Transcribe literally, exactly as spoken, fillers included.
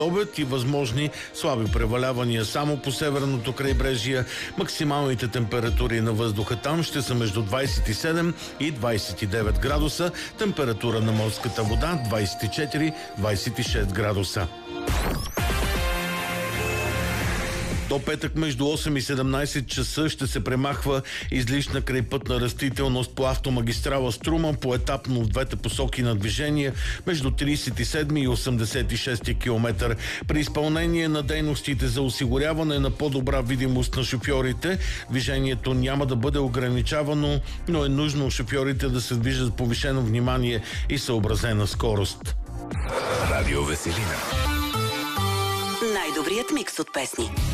обед и възможни слаби превалявания само по северното крайбрежие. Максималните температури на въздуха там ще са между двадесет и седем и двадесет и девет градуса. Температура на морската вода двадесет и четири - двадесет и шест градуса. До петък между осем и седемнадесет часа ще се премахва излишна крайпътна растителност по автомагистрала Струма поетапно в двете посоки на движение между тридесет и седми и осемдесет и шести километър. При изпълнение на дейностите за осигуряване на по-добра видимост на шофьорите, движението няма да бъде ограничавано, но е нужно шофьорите да се движат с повишено внимание и съобразена скорост. Радио Веселина. Най-добрият микс от песни.